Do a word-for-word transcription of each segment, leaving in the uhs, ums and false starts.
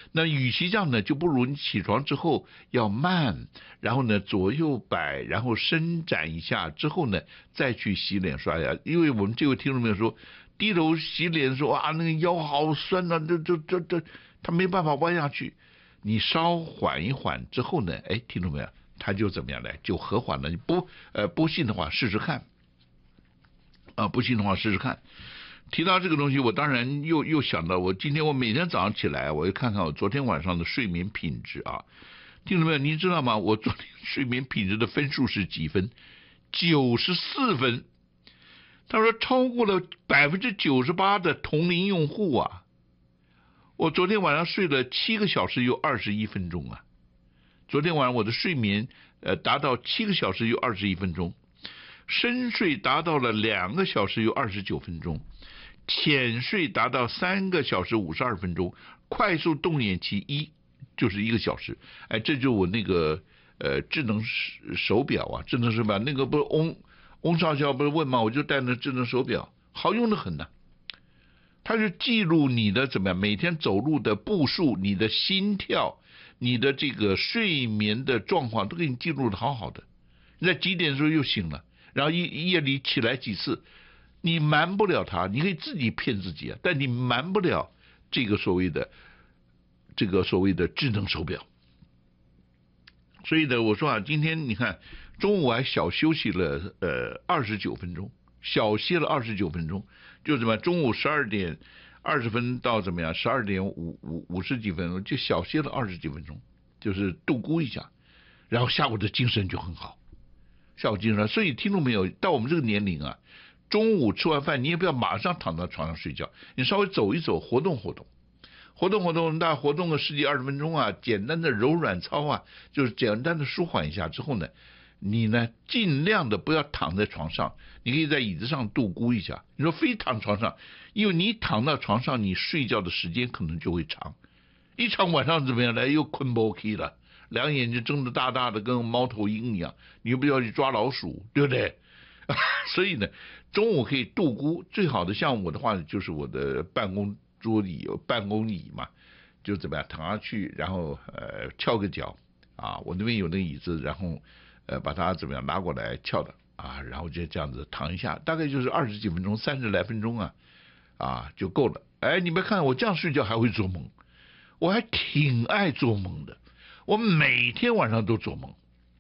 那与其这样呢，就不如你起床之后要慢，然后呢左右摆，然后伸展一下之后呢，再去洗脸刷牙。因为我们这位听众朋友说，低头洗脸说啊，那个腰好酸呐、啊，这这这这，他没办法弯下去。你稍缓一缓之后呢，哎，听众朋友，他就怎么样呢？就和缓了。你不呃不信的话，试试看。啊，不信的话试试看。提到这个东西，我当然又又想到，我今天我每天早上起来，我就看看我昨天晚上的睡眠品质啊。听众朋友，您知道吗？我昨天睡眠品质的分数是几分？九十四分。他说超过了百分之九十八的同龄用户啊。我昨天晚上睡了七个小时又二十一分钟啊。昨天晚上我的睡眠呃达到七个小时又二十一分钟，深睡达到了两个小时又二十九分钟。浅睡达到三个小时五十二分钟，快速动眼期一就是一个小时。哎，这就我那个呃智能手表啊，智能手表那个不是翁翁少校不是问吗？我就带那智能手表，好用的很呐、啊。它是记录你的怎么样每天走路的步数、你的心跳、你的这个睡眠的状况都给你记录的好好的。你在几点的时候又醒了，然后夜夜里起来几次。你瞒不了他，你可以自己骗自己啊，但你瞒不了这个所谓的这个所谓的智能手表。所以呢，我说啊，今天你看中午还小休息了呃二十九分钟，小歇了二十九分钟，就怎么中午十二点二十分到怎么样十二点五五五十几分钟就小歇了二十几分钟，就是度估一下，然后下午的精神就很好，下午精神。所以听众朋友，到我们这个年龄啊。中午吃完饭，你也不要马上躺到床上睡觉，你稍微走一走，活动活动，活动活动，大活动个十几二十分钟啊，简单的柔软操啊，就是简单的舒缓一下之后呢，你呢尽量的不要躺在床上，你可以在椅子上度估一下。你说非躺床上，因为你躺到床上，你睡觉的时间可能就会长，一场晚上怎么样呢？又困不 OK 了，两眼睛睁得大大的，跟猫头鹰一样，你又不要去抓老鼠，对不对？所以呢，中午可以度估，最好的像我的话就是我的办公桌椅有办公椅嘛，就怎么样躺下去，然后呃翘个脚啊，我那边有那个椅子，然后呃把它怎么样拿过来翘的啊，然后就这样子躺一下，大概就是二十几分钟、三十来分钟啊啊就够了。哎，你别看我这样睡觉还会做梦，我还挺爱做梦的，我每天晚上都做梦。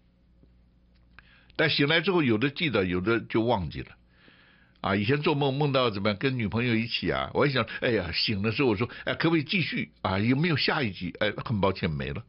但醒来之后，有的记得，有的就忘记了，啊，以前做梦梦到怎么样跟女朋友一起啊，我一想，哎呀，醒的时候我说，哎，可不可以继续啊？有没有下一集？哎，很抱歉没了，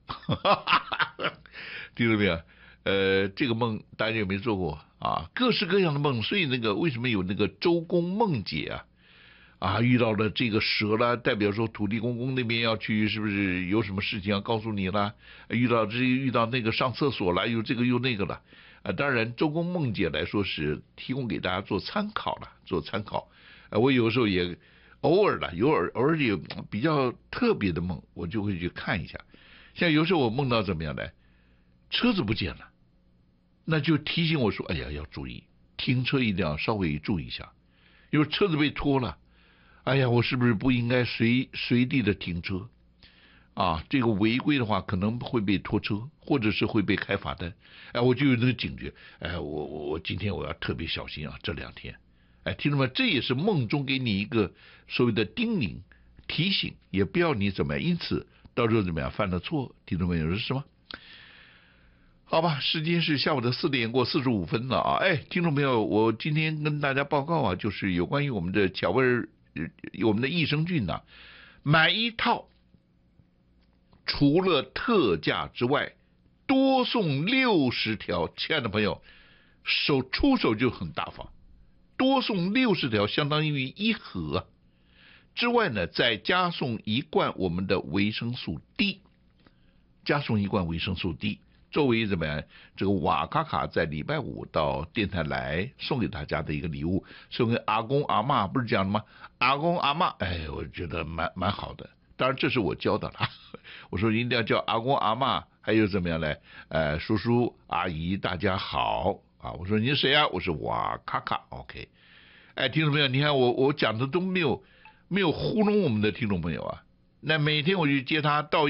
听到没有？呃，这个梦大家有没有做过啊？各式各样的梦，所以那个为什么有那个周公梦解啊？啊，遇到了这个蛇了，代表说土地公公那边要去，是不是有什么事情要告诉你了？遇到这遇到那个上厕所了，又这个又那个了。啊，当然，周公梦解来说是提供给大家做参考了，做参考。啊，我有时候也偶尔的，有偶尔偶尔有比较特别的梦，我就会去看一下。像有时候我梦到怎么样呢？车子不见了，那就提醒我说，哎呀，要注意停车，一定要稍微注意一下。有车子被拖了，哎呀，我是不是不应该随随地的停车？啊，这个违规的话可能会被拖车，或者是会被开罚单。哎，我就有那个警觉。哎，我我我今天我要特别小心啊，这两天。哎，听众们，这也是梦中给你一个所谓的叮咛、提醒，也不要你怎么样，因此到时候怎么样犯了错，听众朋友是什么？好吧，时间是下午的四点过四十五分了啊！哎，听众朋友，我今天跟大家报告啊，就是有关于我们的巧味儿，我们的益生菌呐、啊，买一套。除了特价之外，多送六十条，亲爱的朋友，手出手就很大方，多送六十条，相当于一盒。之外呢，再加送一罐我们的维生素 D， 加送一罐维生素 D， 作为怎么样？这个瓦卡卡在礼拜五到电台来送给大家的一个礼物，送给阿公阿嬷，不是讲的吗？阿公阿嬷，哎，我觉得蛮蛮好的。当然这是我教的了，我说一定要叫阿公阿嬷，还有怎么样呢？呃，叔叔阿姨大家好啊！我说你是谁啊？我是瓦卡卡 ，OK。哎，听众朋友，你看我我讲的都没有没有糊弄我们的听众朋友啊。那每天我去接他到。